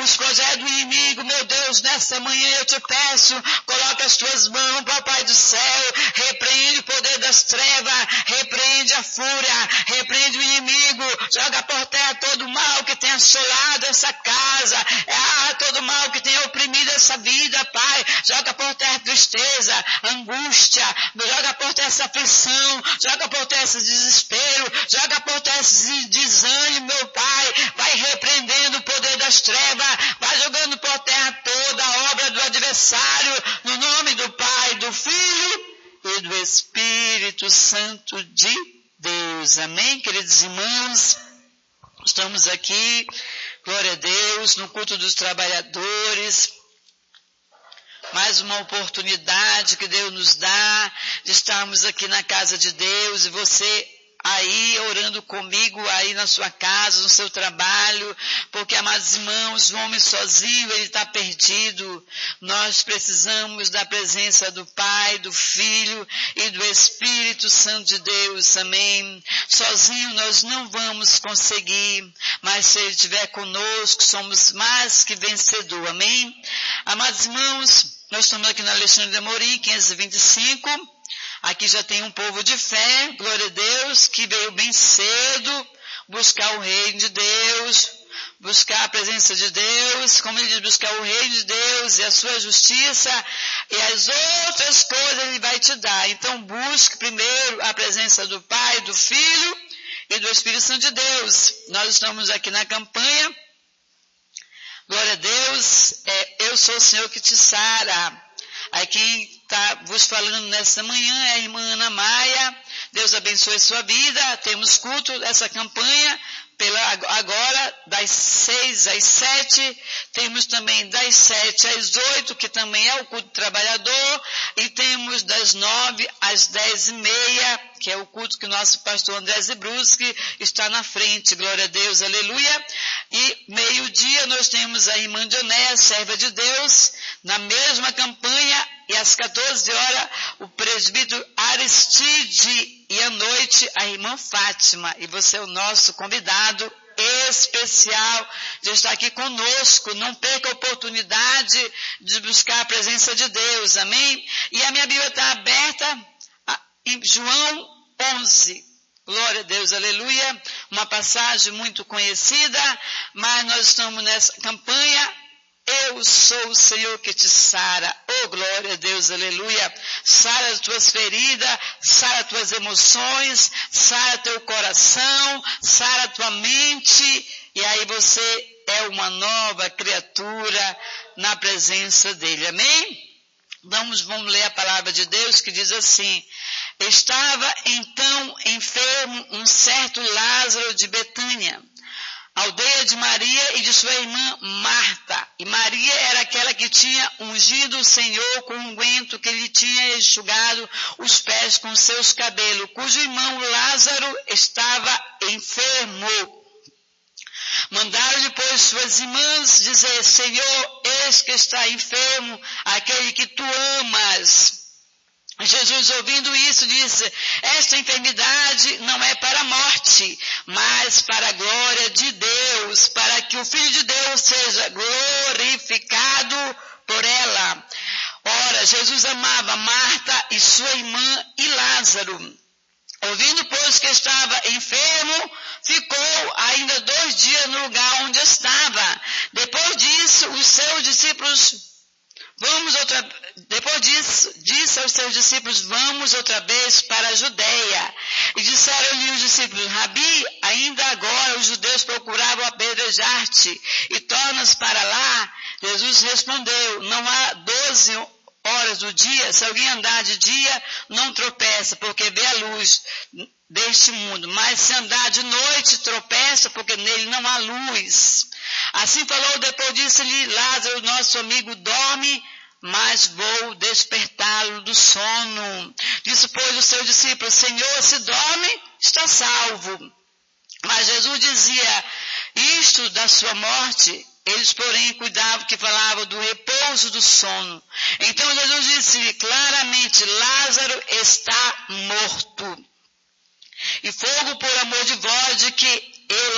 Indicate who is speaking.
Speaker 1: os projetos do inimigo, meu Deus, nessa manhã eu te peço, coloca as tuas mãos, papai do céu, repreende o poder das trevas, repreende a fúria, repreende o inimigo, joga por terra todo o mal que tem assolado essa casa, todo o mal que tem oprimido essa vida, Pai, joga por terra tristeza, angústia, joga por terra essa aflição, joga por terra esse desespero, joga por terra esse desânimo, meu Pai, vai repreendendo o poder das trevas, vai jogando por terra toda a obra do adversário, no nome do Pai, do Filho e do Espírito Santo de Deus. Amém, queridos irmãos? Estamos aqui, glória a Deus, no culto dos trabalhadores. Mais uma oportunidade que Deus nos dá de estarmos aqui na casa de Deus, e você aí orando comigo aí na sua casa, no seu trabalho, porque, amados irmãos, o homem sozinho, ele está perdido. Nós precisamos da presença do Pai, do Filho e do Espírito Santo de Deus, amém? Sozinho nós não vamos conseguir, mas se Ele estiver conosco, somos mais que vencedor, amém? Amados irmãos, nós estamos aqui na Alexandre de Amorim, 525, aqui já tem um povo de fé, glória a Deus, que veio bem cedo buscar o reino de Deus, buscar a presença de Deus, como ele diz, buscar o reino de Deus e a sua justiça, e as outras coisas ele vai te dar. Então busque primeiro a presença do Pai, do Filho e do Espírito Santo de Deus. Nós estamos aqui na campanha, glória a Deus, eu sou o Senhor que te sara. Aí quem está vos falando nessa manhã é a irmã Ana Maia. Deus abençoe sua vida. Temos culto, essa campanha, agora das 6 às 7, temos também das 7 às 8, que também é o culto trabalhador, e temos das 9 às 10h30, que é o culto que o nosso pastor André Zebruski está na frente, glória a Deus, aleluia. E meio-dia nós temos a irmã Dionéia, serva de Deus, na mesma campanha, e às 14 horas o presbítero Aristide, e à noite a irmã Fátima, e você é o nosso convidado especial de estar aqui conosco. Não perca a oportunidade de buscar a presença de Deus, amém? E a minha Bíblia está aberta em João 11, glória a Deus, aleluia, uma passagem muito conhecida, mas nós estamos nessa campanha. Eu sou o Senhor que te sara. Oh, glória a Deus, aleluia. Sara as tuas feridas, sara as tuas emoções, sara teu coração, sara a tua mente, e aí você é uma nova criatura na presença dele, amém? Vamos ler a palavra de Deus que diz assim: estava então enfermo um certo Lázaro de Betânia, aldeia de Maria e de sua irmã Marta. E Maria era aquela que tinha ungido o Senhor com um unguento que lhe tinha enxugado os pés com seus cabelos, cujo irmão Lázaro estava enfermo. Mandaram depois suas irmãs dizer: Senhor, eis que está enfermo aquele que tu amas. Jesus, ouvindo isso, disse: esta enfermidade não é para a morte, mas para a glória de Deus, para que o Filho de Deus seja glorificado por ela. Ora, Jesus amava Marta e sua irmã e Lázaro. Ouvindo, pois, que estava enfermo, ficou ainda 2 dias no lugar onde estava. Depois disso, os seus discípulos disse aos seus discípulos: vamos outra vez para a Judeia. E disseram-lhe os discípulos: Rabi, ainda agora os judeus procuravam apedrejar-te, e tornas para lá? Jesus respondeu: não há 12 horas do dia, se alguém andar de dia, não tropeça, porque vê a luz deste mundo, mas se andar de noite, tropeça, porque nele não há luz. Assim falou, depois disse-lhe: Lázaro, nosso amigo, dorme, mas vou despertá-lo do sono. Disse, pois, o seu discípulo: Senhor, se dorme, está salvo. Mas Jesus dizia isto da sua morte. Eles, porém, cuidavam que falavam do repouso do sono. Então Jesus disse claramente: Lázaro está morto. E fogo por amor de vós, de que eu